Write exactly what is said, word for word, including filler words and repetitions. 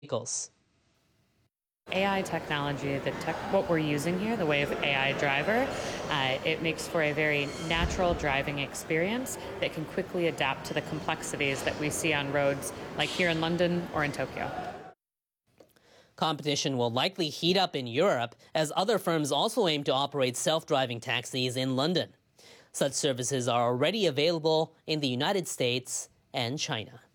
vehicles. A I technology, the tech, what we're using here, the way of A I driver, uh, it makes for a very natural driving experience that can quickly adapt to the complexities that we see on roads like here in London or in Tokyo. Competition will likely heat up in Europe as other firms also aim to operate self-driving taxis in London. Such services are already available in the United States and China.